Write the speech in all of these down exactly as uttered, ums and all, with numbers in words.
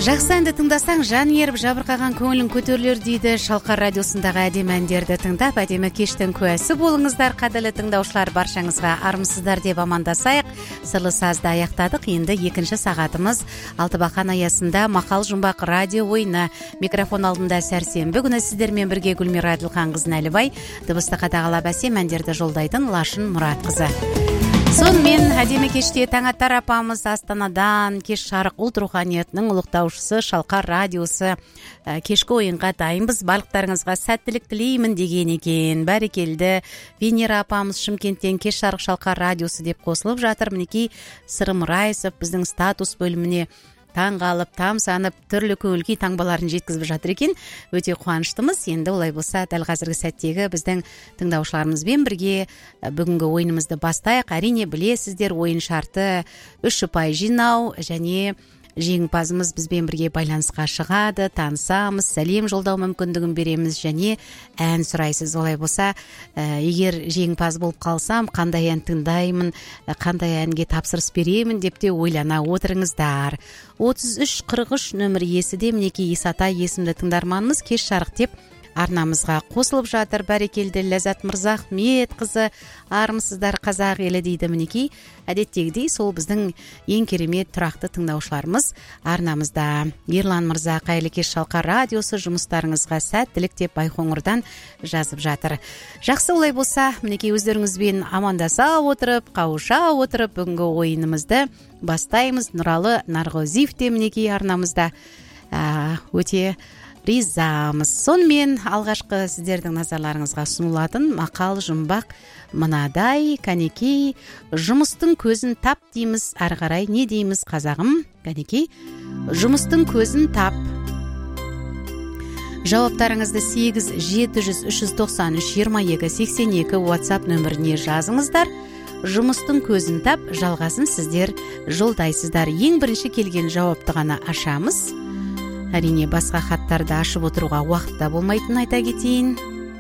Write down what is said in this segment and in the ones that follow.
Жақсы әнді тыңдасаң, жан еріп жабырқаған көңілің көтерілер дейді. Шалқар радиосындағы әдемі әндерді тыңдап, әдемі кештің куәсі болыңыздар. Қадірлі тыңдаушылар, баршаңызға армысыздар деп амандасайық. Сырлы сазды аяқтадық. Енді екінші сағатымыз Алтыбақан аясында мақал жұмбақ радио ойыны. Микрофон алдында сәрсенбі күні сіздермен бірге Гүлмира Әділханқызы Нәлібай, дыбысты қадағалап әсем әндерді жолдайтын Лашын Мұратқызы. Сонымен әдемі кеште Таңатар апамыз Астанадан кеш шарық ұлт руханиятының ұлықтаушысы Шалқар радиосы кешкі ойынға дайынбыз, барлықтарыңызға сәттілік тілеймін деген екен. Бәрекелді. Венера апамыз Шымкенттен кеш шарық Шалқар радиосы деп қосылып жатыр. Мінекей Сырым Райсов біздің статус бөліміне таң қалып, тамсанып, түрлі көңіл-күй таңбаларын жеткізіп жатыр екен. Өте қуаныштымыз. Енді олай болса, дәл қазіргі сәттегі біздің тыңдаушыларымызбен бірге бүгінгі ойынымызды бастайық. Әрине білесіздер, ойын шарты үш ұпай жинау және жеңімпазымыз бізбен бірге байланысқа шығады, танысамыз, сәлем жолдау мүмкіндігін береміз және ән сұрайсыз. Олай болса, ә, егер жеңімпаз болып қалсам, қандай ән тыңдаймын, қандай әнге тапсырыс беремін деп те ойлана отырыңыздар. отыз үш қырық үш нөмір есіде мінекей Исатай есімді тыңдарманымыз кеш шарық деп арнамызға қосылып жатыр. Бәрекелді. Ләззат Мырзахмет қызы, армысыздар қазақ елі дейді. Мінекей әдеттегідей сол біздің ең керемет тұрақты тыңдаушыларымыз арнамызда. Ерлан Мырза, қайырлы кеш Шалқар радиосы, жұмыстарыңызға сәттілік деп Байқоңырдан жазып жатыр. Жақсы, олай болса, мінекей өздеріңізбен амандаса отырып, қауыша отырып, бүгінгі ойынымызды бастаймыз. Нұралы Нарғозиев те мінекей арнамызда. Ә, өте ризамыз. Сонымен алғашқы сіздердің назарларыңызға сұнылатын мақал жұмбақ мынадай. Кәнекей, жұмыстың көзін тап дейміз, ары қарай не дейміз қазағым? Кәнекей, жұмыстың көзін тап. Жауаптарыңызды сегіз жеті жүз үш жүз тоқсан үш жиырма екі сексен екі WhatsApp нөміріне жазыңыздар. Жұмыстың көзін тап, жалғасын сіздер жолдайсыздар. Ең бірінші келген жауапты ғана ашамыз. Әрине басқа хаттарды ашып отыруға уақытта болмайтын айта кетейін.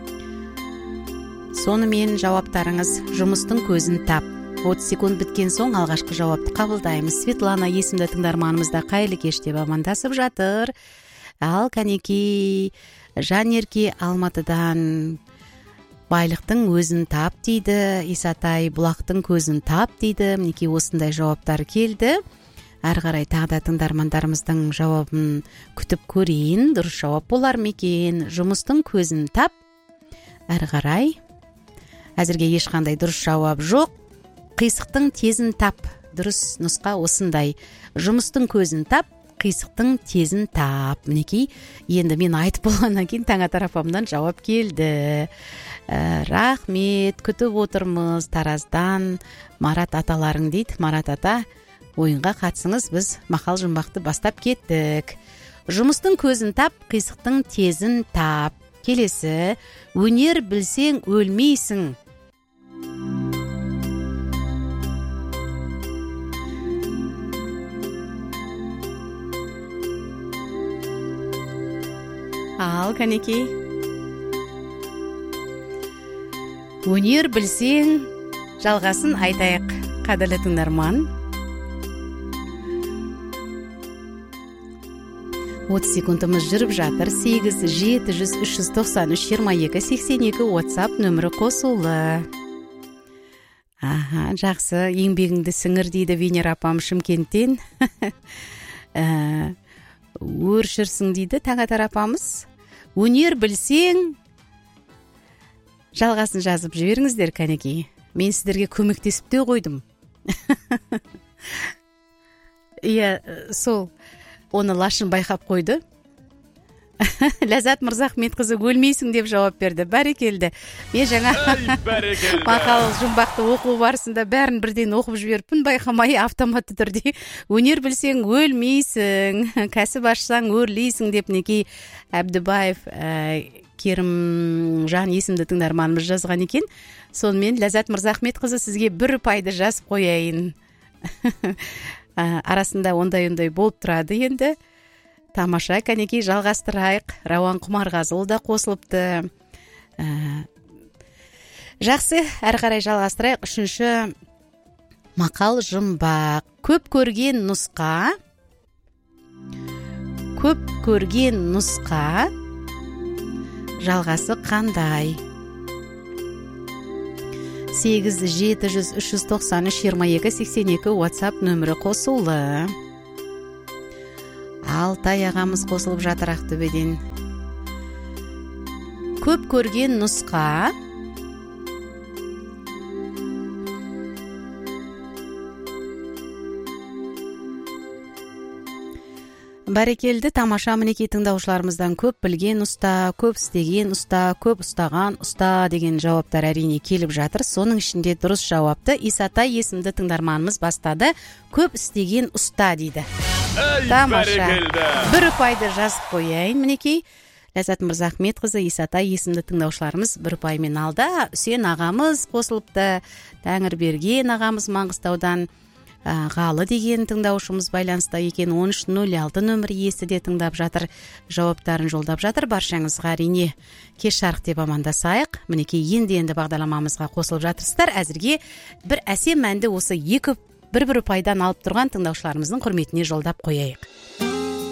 Сонымен жауаптарыңыз жұмыстың көзін тап. отыз секунд біткен соң алғашқы жауапты қабылдаймыз. Светлана есімді тыңдарманымызда қайырлы кеш деп амандасып жатыр. Ал кәнекей Жанерке Алматыдан байлықтың өзін тап дейді. Исатай бұлақтың көзін тап дейді. Мінекей осындай жауаптар келді. Әрі қарай тағы да тыңдармандарымыздың жауабын күтіп көрейін. Дұрыс жауап болар ма екен? Жұмыстың көзін тап. Әрі қарай. Әзірге ешқандай дұрыс жауап жоқ. Қисықтың тезін тап. Дұрыс нұсқа осындай. Жұмыстың көзін тап, қисықтың тезін тап. Мінекей, енді мен айтып болғаннан кейін Таңатар апамнан жауап келді. Ә, рахмет, күтіп отырмыз. Тараздан Марат аталарың дейді. Марат ата, ойынға қатысыңыз, біз мақал жұмбақты бастап кеттік. Жұмыстың көзін тап, қисықтың тезін тап. Келесі, өнер білсең өлмейсің. Ал, кәнекей. Өнер білсең, жалғасын айтайық, қадірлі тыңдарман. отыз секундымыз жүріп жатыр. сегіз жеті жүз үш жүз тоқсан үш жиырма екі сексен екі WhatsApp нөмірі қосулы. Аха, жақсы, еңбегіңді сіңір дейді Венера апам Шымкенттен. Өршірсің дейді Таңатар апамыз. Өнер білсең, жалғасын жазып жіберіңіздер кәнекей. Мен сіздерге көмектесіп те қойдым. Иә, сол. Оны Лашын байқап қойды. Ләззат Мырзахмет қызы өлмейсің деп жауап берді. Бәрекелді. Мен жаңа мақал жұмбақты оқу барысында бәрін бірден оқып жіберіппін, байқамай автоматты түрде. Өнер білсең өлмейсің, кәсіп ашсаң өрлейсің деп некей Әбдібаев ә, Керімжан есімді тыңдарманымыз жазған екен. Сонымен Ләззат Мырзахмет қызы сізге бір ұпайды жазып қояйын. Арасында ондай-ондай болып тұрады енді. Тамаша, кәнекей жалғастырайық. Рауан Құмарғазы да қосылыпты. Жақсы, әрі қарай жалғастырайық. Үшінші мақал жұмбақ. Көп көрген нұсқа көп көрген нұсқа жалғасы қандай? сегіз жеті жүз үш жүз тоқсан үш жиырма екі сексен екі WhatsApp нөмірі қосулы. Алтай ағамыз қосылып жатыр Ақтөбеден. Көп көрген нұсқа бәрекелді, тамаша. Мінекей тыңдаушыларымыздан көп білген ұста, көп істеген ұста, көп ұстаған ұста деген жауаптар әрине келіп жатыр. Соның ішінде дұрыс жауапты Исатай есімді тыңдарманымыз бастады. Көп істеген ұста дейді. Тамаша. Бір ұпайды жазып қояйын. Мінекей Ләззат Мырзахметқызы Исатай есімді тыңдаушыларымыз бір ұпаймен алды. Үсен ағамыз қосылыпты. Тәңірберген ағамыз Маңғыстаудан. Ғалы деген тыңдаушымыз байланыста екен. он үш нөл алты нөмір иесі де тыңдап жатыр, жауаптарын жолдап жатыр. Баршаңызға әрине кеш жарық деп амандасайық. Мінекей енді-енді бағдарламамызға қосылып жатырсыздар. Әзірге бір әсем әнді осы екі бір-бір ұпайдан алып тұрған тыңдаушыларымыздың құрметіне жолдап қояйық.